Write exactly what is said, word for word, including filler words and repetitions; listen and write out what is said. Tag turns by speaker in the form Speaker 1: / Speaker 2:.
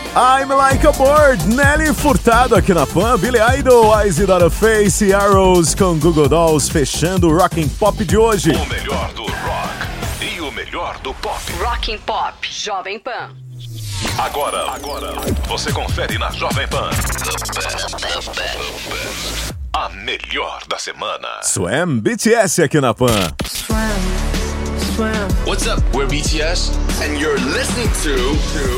Speaker 1: I'm Like a Bird, Nelly Furtado aqui na Pan, Billy Idol, Eyes Without a Face, Arrows com Google Dolls, fechando o Rockin' Pop de hoje.
Speaker 2: O melhor do rock e o melhor do pop.
Speaker 3: Rockin' Pop, Jovem Pan.
Speaker 2: Agora, agora, você confere na Jovem Pan. The best, the best. A melhor da semana.
Speaker 1: Swam, B T S aqui na Pan.
Speaker 4: Swam, swam.
Speaker 5: What's up? We're B T S, and you're listening to...